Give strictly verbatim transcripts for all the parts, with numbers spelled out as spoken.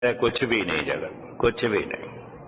कुछ भी नहीं जगत, कुछ भी नहीं।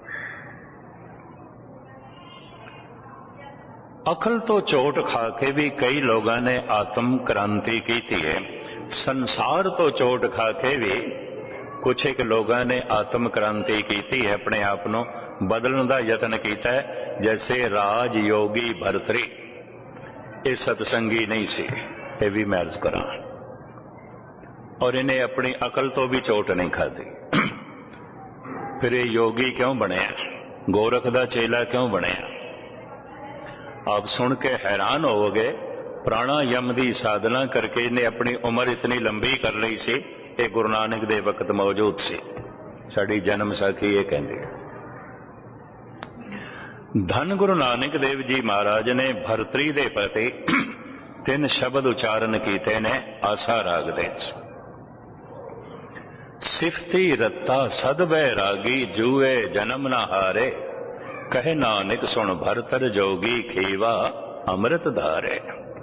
अकल तो चोट खा के भी कई लोगों ने आत्म क्रांति की थी है। संसार तो चोट खा के भी कुछ एक लोगों ने आत्म क्रांति की थी है, अपने आप को बदलने का यत्न किया है। जैसे राज योगी भरतरी ये सतसंगी नहीं सी, ये भी मैं अर्ज करा, और इन्हें अपनी अकल तो भी चोट नहीं खाधी। फिर ये योगी क्यों बनया, गोरख दा चेला क्यों बनया? आप सुन के हैरान होवोगे। प्राणायाम की साधना करके इन्हें अपनी उम्र इतनी लंबी कर ली सी, ये गुरु नानक दे वक्त मौजूद सी। साड़ी जन्म साखी ये कहती है। धन गुरु नानक देव जी महाराज ने भरतरी दे प्रति तीन शब्द उच्चारण किए ने आसा राग दे। सिफती रत्ता सद बैरागी जुए जन्म न हारे, कहे नानक सुन भरतर जोगी खीवा अमृत धारे।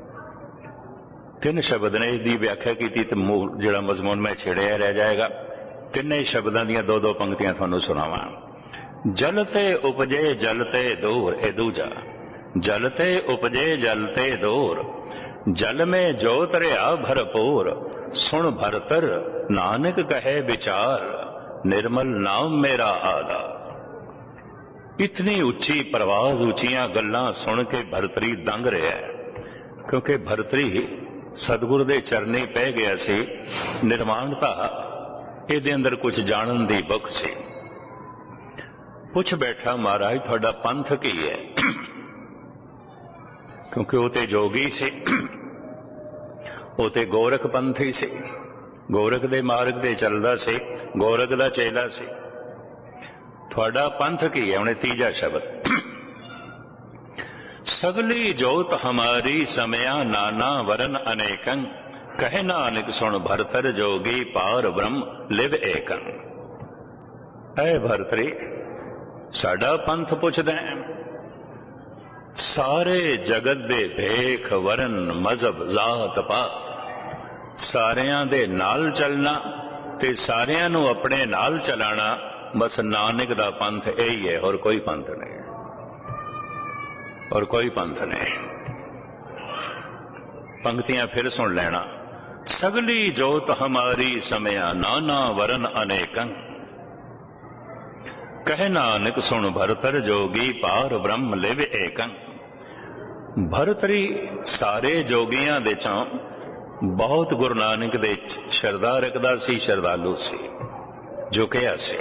तीन शब्द ने इसकी व्याख्या की तो मूल जिहड़ा मजमून में छेड़िया रह जाएगा। तिने शब्दों दी दो दो पंक्तियां तुहानूं सुणावां। जलते उपजे जलते दूर, ए दूजा जलते उपजे जलते दूर, जल में जोत रहा भरपूर, सुन भरतर नानक कहे विचार, निर्मल नाम मेरा आधार। इतनी उच्ची प्रवाज उच्चियां गल्लां सुन के भरतरी दंग रहा है, क्योंकि भरतरी सतगुरु दे चरनी पै गया सी। निर्माणता इहदे अंदर कुछ जानन दी बुख सी। पुछ बैठा महाराज तुहाडा पंथ की है, क्योंकि वो ते जोगी से, वो ते गोरख पंथी से, गोरख दे मार्ग दे चलदा से, गोरख दा चेला से। तुहाडा पंथ की है? उन्हें तीजा शब्द, सगली जोत हमारी समया नाना वरन अनेकं, कहे नानक सुन भरतर जोगी पार ब्रह्म लिव एकं। ऐ भरतरी साडा पंथ पुछदा है, सारे जगत दे भेख वरन मजहब जात पात, सारियां दे नाल चलना ते सारियां नूं अपने नाल चलाना, बस नानक दा पंथ यही है, और कोई पंथ नहीं, और कोई पंथ नहीं। पंक्तियां फिर सुन लेना। सगली जोत हमारी समया नाना वरन अनेकं, कहे नानक सुन भरतर जोगी पार ब्रह्म लिव एकं। भरतरी सारे जोगियां दे चों बहुत गुरु नानक दे शरदा रखदा सी, शरदालू सी, झुकिया सी।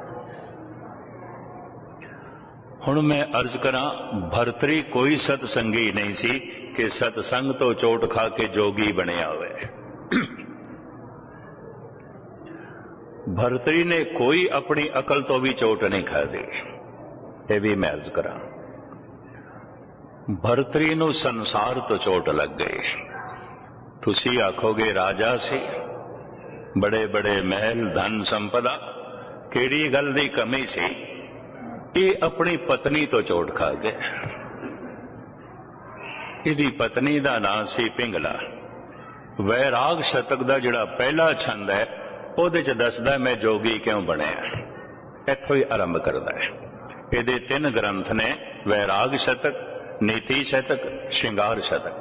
हुण मैं अर्ज करा, भरतरी कोई सतसंगी नहीं सी कि सतसंग तो चोट खा के जोगी बनिया हुए। भरतरी ने कोई अपनी अकल तो भी चोट नहीं खाधी, ये भी मैं अर्ज करा। भरतरी नूं संसार तो चोट लग गई। तुसी आखोगे राजा सी, बड़े बड़े महल धन संपदा, केड़ी गल दी कमी सी? ये अपनी पत्नी तो चोट खा गए। इहदी पत्नी दा नाम सी पिंगला। वैराग शतक दा जिहड़ा पहला छंद है ਉਹਦੇ ਚ दसदा मैं जोगी क्यों बनया, इत्थों ही आरंभ करता है। ये तीन ग्रंथ ने, वैराग शतक, नीति शतक, श्रृंगार शतक।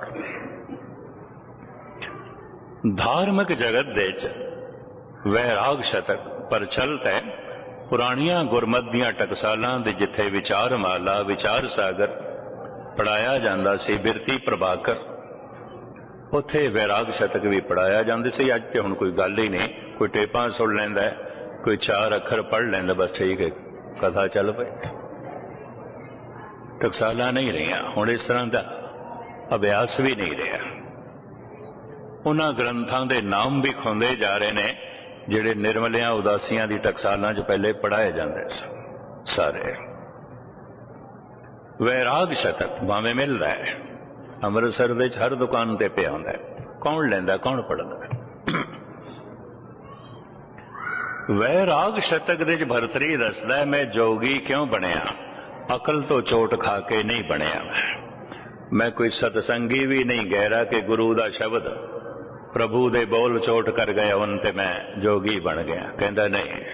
धार्मिक जगत दे वैराग शतक प्रचलित है। पुरानिया गुरमत दियां टकसालां दे जिथे विचार माला, विचार सागर पढ़ाया जाता सी, बिरती प्रभाकर, उत्थे वैराग शतक भी पढ़ाया जाते सी। अज तो हुण कोई गल ही नहीं, कोई टेपां सुन लैंदा है, कोई चार अखर पढ़ लैंदा, बस ठीक है, कथा चल पई। टकसालां नहीं रहियां, हुण इस तरह का अभ्यास भी नहीं रहा। उन्हां ग्रंथां दे नाम भी खुंदे जा रहे ने जिहड़े निर्मलियां उदासियां दी टकसालां च पहले पढ़ाए जांदे सन सारे। वैराग शतक भावें मिलदा है, अमृतसर दे हर दुकान ते पिया हुंदा है, कौन लैंदा कौन पढ़दा है। वैराग शतक दे भरतरी दसदा है, मैं जोगी क्यों बनया, अकल तो चोट खा के नहीं बनया। मैं कोई सतसंगी भी नहीं गहरा कि गुरु दा शब्द प्रभु दे बोल चोट कर गया उन ते मैं जोगी बन गया। कहंदा नहीं,